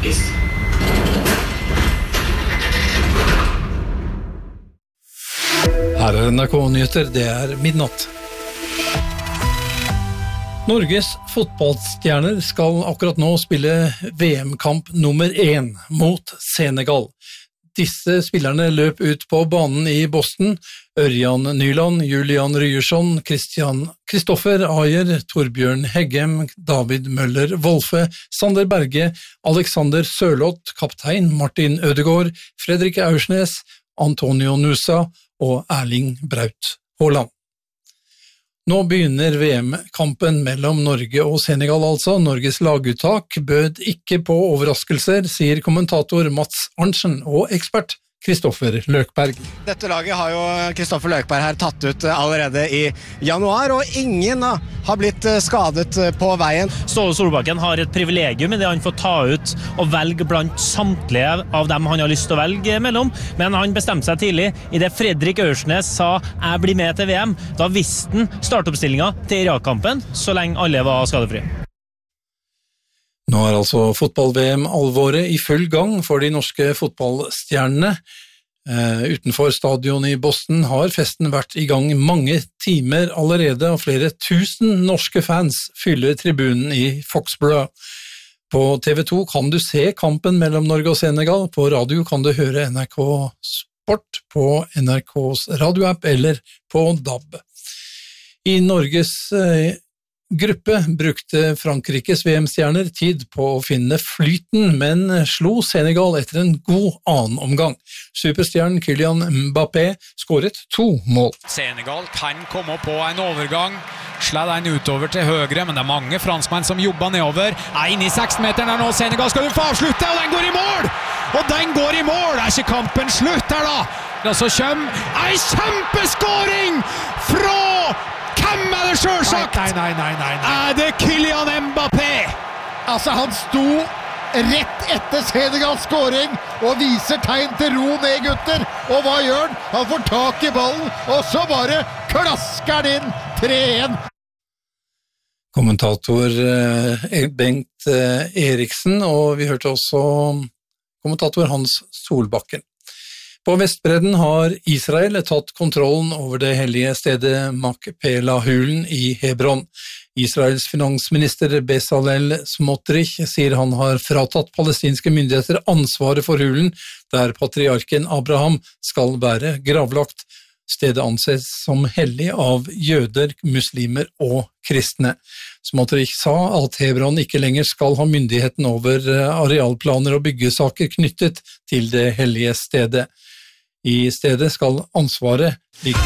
Peace. Her NRK-nyheter, det midnatt. Norges fotballstjerner skal akkurat nå spille VM-kamp nummer 1 mot Senegal. Disse spillerne løp ut på banen i Boston. Ørjan Nyland, Julian Ryerson, Kristoffer Ayer, Torbjørn Heggem, David Møller Wolfe, Sander Berge, Alexander Sørloth, kaptein Martin Ødegaard, Fredrik Aursnes, Antonio Nusa og Erling Braut Haaland. Nå begynner VM-kampen mellom Norge og Senegal altså. Norges laguttak bød ikke på overraskelser, sier kommentator Mats Arntzen og ekspert Kristoffer Løkberg. Dette laget har jo Kristoffer Løkberg her tatt ut allerede i januar, og ingen har blitt skadet på veien. Ståle Solbakken har et privilegium i det han får ta ut og velge blant samtlige av dem han har lyst til å velge mellom, men han bestemte seg tidlig. I det Fredrik Aursnes sa «Jeg blir med til VM», da visste han startoppstillingen til Irak-kampen, så lenge alle var skadefri. Nå altså fotball-VM alvoret i full gang for de norske fotballstjernene. Utenfor stadion i Boston har festen vært i gang mange timer allerede, og flere tusen norske fans fyller tribunen i Foxborough. På TV2 kan du se kampen mellom Norge og Senegal, på radio kan du høre NRK Sport, på NRKs radioapp eller på DAB. I Norges gruppe brukte Frankrikes VM-stjerner tid på å finne flyten, men slo Senegal etter en god annen omgang. Superstjernen Kylian Mbappé skåret 2 mål. Senegal kan komme på en overgang, slå den utover til høyre, men det er mange franskmenn som jobber nedover. Inn i 16-meteren her nå, Senegal skal jo få avslutte, og den går i mål! Og den går i mål! Er ikke kampen slutt her da? Og så kommer en kjempeskåring fra... Hvem er det selvsagt? Nei. Er det Kylian Mbappé? Altså, han sto rett etter Senegals scoring og viser tegn til ro ned, gutter. Og hva gjør han? Han får tak i ballen, og så bare klasker den inn 3-1. Kommentator Bengt Eriksen, og vi hørte også kommentator Hans Solbakken. På Vestbredden har Israel tatt kontrollen over det hellige stedet Makpela-hulen i Hebron. Israels finansminister Bezalel Smotrich sier han har fratatt palestinske myndigheter ansvaret for hulen, der patriarken Abraham skal være gravlagt. Stedet anses som hellig av jøder, muslimer og kristne. Smotrich sa at Hebron ikke lenger skal ha myndigheten over arealplaner og byggesaker knyttet til det hellige stedet. I stedet skal ansvaret ligge